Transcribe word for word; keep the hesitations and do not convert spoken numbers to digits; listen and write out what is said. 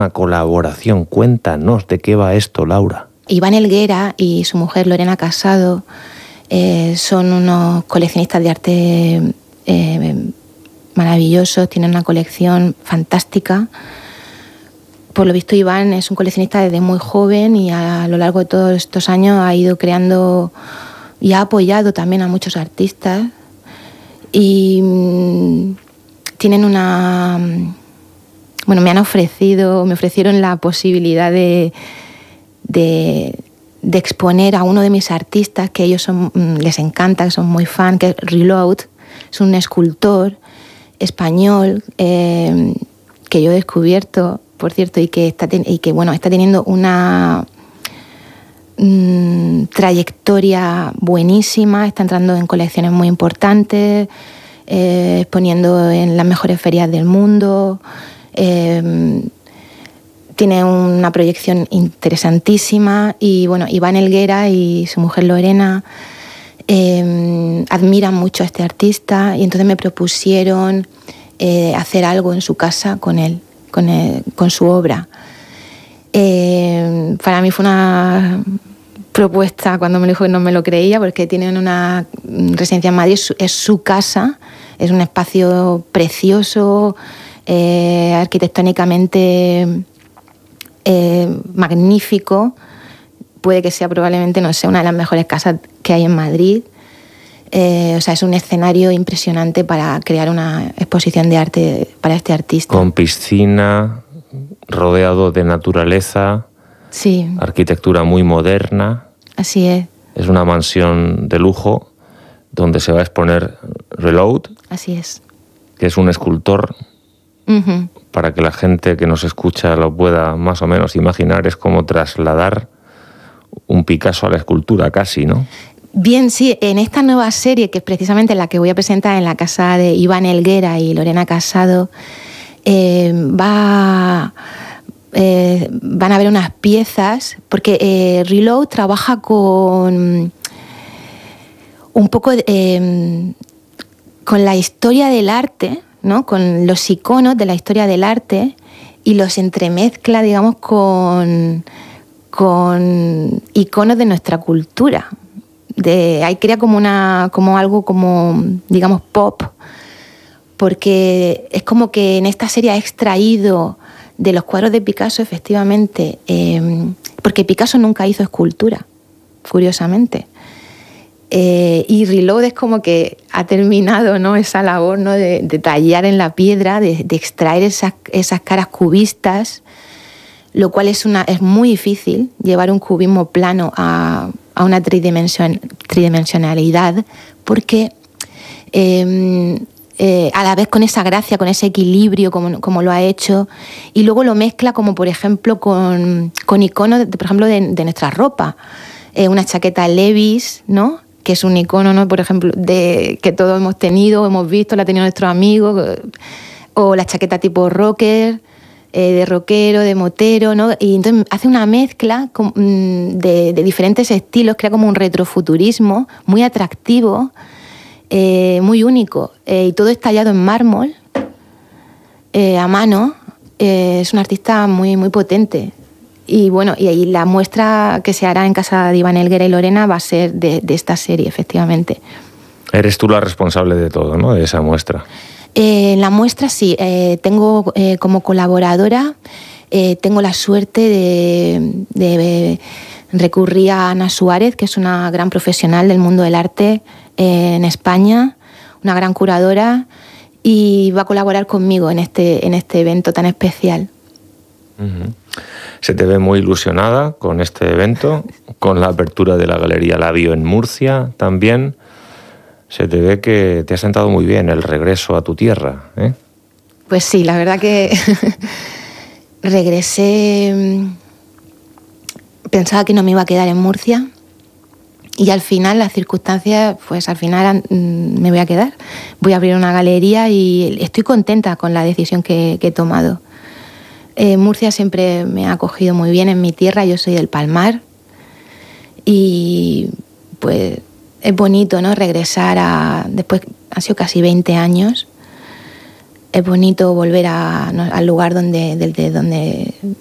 Una colaboración. Cuéntanos de qué va esto, Laura. Iván Helguera y su mujer Lorena Casado eh, son unos coleccionistas de arte eh, maravillosos, tienen una colección fantástica. Por lo visto, Iván es un coleccionista desde muy joven y a lo largo de todos estos años ha ido creando y ha apoyado también a muchos artistas. Y mmm, tienen una... Bueno, me han ofrecido, me ofrecieron la posibilidad de, de, de exponer a uno de mis artistas, que ellos son, les encanta, que son muy fan, que es Reload. Es un escultor español eh, que yo he descubierto, por cierto, y que está, y que, bueno, está teniendo una mmm, trayectoria buenísima, está entrando en colecciones muy importantes, eh, exponiendo en las mejores ferias del mundo. Eh, tiene una proyección interesantísima y bueno, Iván Helguera y su mujer Lorena eh, admiran mucho a este artista y entonces me propusieron eh, hacer algo en su casa con él, con, él, con su obra. Eh, para mí fue una propuesta, cuando me lo dijo que no me lo creía, porque tienen una residencia en Madrid, es su, es su casa, es un espacio precioso, Eh, arquitectónicamente eh, magnífico. Puede que sea probablemente, no sé, una de las mejores casas que hay en Madrid. Eh, o sea, es un escenario impresionante para crear una exposición de arte para este artista. Con piscina, rodeado de naturaleza, sí. Arquitectura muy moderna. Así es. Es una mansión de lujo donde se va a exponer Reload. Así es. Que es un escultor. Uh-huh. Para que la gente que nos escucha lo pueda más o menos imaginar, es como trasladar un Picasso a la escultura casi, ¿no? Bien, sí, en esta nueva serie, que es precisamente la que voy a presentar en la casa de Iván Helguera y Lorena Casado, eh, va, eh, van a haber unas piezas, porque eh, Reload trabaja con un poco eh, con la historia del arte, ¿no? Con los iconos de la historia del arte y los entremezcla, digamos, con, con iconos de nuestra cultura. De, ahí crea como, una, como algo como, digamos, pop, porque es como que en esta serie ha extraído de los cuadros de Picasso, efectivamente, eh, porque Picasso nunca hizo escultura, curiosamente. Eh, y Reload es como que ha terminado, ¿no?, esa labor, ¿no?, de, de tallar en la piedra, de, de extraer esas, esas caras cubistas, lo cual es, una, es muy difícil, llevar un cubismo plano a, a una tridimension, tridimensionalidad, porque eh, eh, a la vez con esa gracia, con ese equilibrio, como, como lo ha hecho, y luego lo mezcla como, por ejemplo, con, con iconos, de, por ejemplo, de, de nuestra ropa. Eh, una chaqueta Levi's, ¿no?, que es un icono, ¿no?, por ejemplo, de, que todos hemos tenido, hemos visto, la ha tenido nuestro amigo, o la chaqueta tipo rocker, eh, de rockero, de motero, ¿no? Y entonces hace una mezcla de, de diferentes estilos, crea como un retrofuturismo muy atractivo, eh, muy único, eh, y todo es tallado en mármol, eh, a mano. Eh, es un artista muy, muy potente. Y bueno, y ahí la muestra que se hará en casa de Iván Helguera y Lorena va a ser de, de esta serie, efectivamente. Eres tú la responsable de todo, ¿no?, de esa muestra. Eh, la muestra sí, eh, tengo eh, como colaboradora, eh, tengo la suerte de, de recurrir a Ana Suárez, que es una gran profesional del mundo del arte eh, en España, una gran curadora, y va a colaborar conmigo en este, en este evento tan especial. Uh-huh. Se te ve muy ilusionada con este evento, con la apertura de la Galería Labio en Murcia también. Se te ve que te ha sentado muy bien el regreso a tu tierra, ¿eh? Pues sí, la verdad que regresé, pensaba que no me iba a quedar en Murcia y al final las circunstancias, pues al final me voy a quedar. Voy a abrir una galería y estoy contenta con la decisión que, que he tomado. Eh, Murcia siempre me ha acogido muy bien, en mi tierra, yo soy del Palmar y pues es bonito, ¿no?, regresar a, después, han sido casi veinte años, es bonito volver a, no, al lugar donde, desde donde